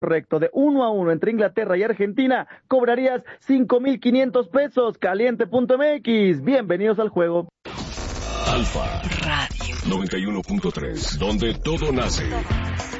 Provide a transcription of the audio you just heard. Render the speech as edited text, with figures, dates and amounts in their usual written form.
Correcto, de 1-1 entre Inglaterra y Argentina, cobrarías 5,500 pesos. Caliente.mx, bienvenidos al juego. Alfa Radio 91.3, donde todo nace.